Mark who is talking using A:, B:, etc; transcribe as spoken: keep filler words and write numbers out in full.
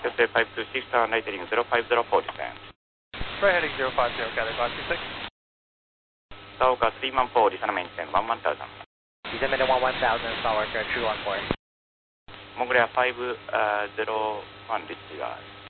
A: U S A five two six, turn right heading zero five zero four descent.
B: Right heading zero five zero, gather five two six.
A: Sauka three one four, descend maintain one one thousand.
B: Descend maintain one one thousand, Star Worker three one four.
A: Mongolia five zero one, disregard.